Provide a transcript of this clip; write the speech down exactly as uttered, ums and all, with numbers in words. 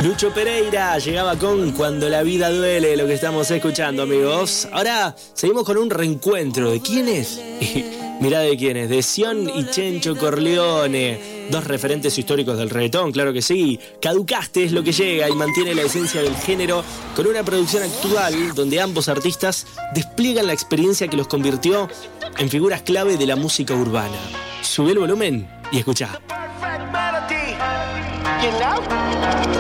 Lucho Pereira llegaba con Cuando la vida duele, lo que estamos escuchando, amigos. Ahora seguimos con un reencuentro. ¿De quiénes? Mirá de quiénes, de Sion y Chencho Corleone, dos referentes históricos del reggaetón, claro que sí. Caducaste es lo que llega y mantiene la esencia del género con una producción actual donde ambos artistas despliegan la experiencia que los convirtió en figuras clave de la música urbana. Sube el volumen y escuchá. You know?